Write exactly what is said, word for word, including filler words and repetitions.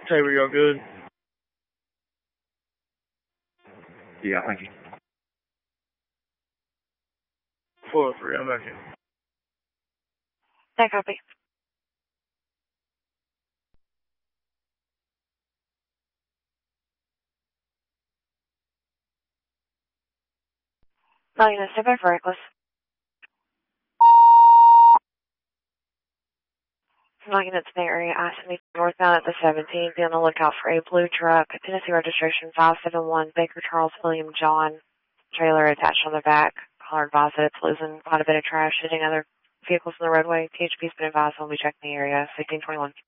Tabor, y'all good? Yeah, thank you. four oh three, I'm back in. That copy. All units, step back for reckless. All units in the area, I seventy northbound at the seventeen. Be on the lookout for a blue truck, Tennessee registration five seven one, Baker Charles William John. Trailer attached on the back. Caller advised that it's losing quite a bit of trash, hitting other vehicles on the roadway. T H P's been advised we'll be checking the area. fifteen twenty-one.